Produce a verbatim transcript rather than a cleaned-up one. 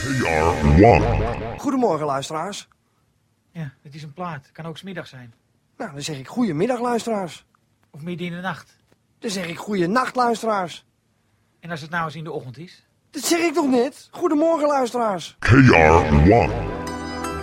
R one. Goedemorgen, luisteraars. Ja, het is een plaat. Kan ook 's middag zijn. Nou, dan zeg ik goedemiddag, luisteraars. Of midden in de nacht. Dan zeg ik goeienacht, luisteraars. En als het nou eens in de ochtend is? Dat zeg ik toch net? Goedemorgen, luisteraars. K R one.